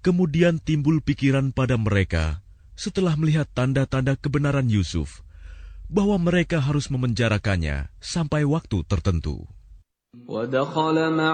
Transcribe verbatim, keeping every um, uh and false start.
Kemudian timbul pikiran pada mereka setelah melihat tanda-tanda kebenaran Yusuf, bahwa mereka harus memenjarakannya sampai waktu tertentu.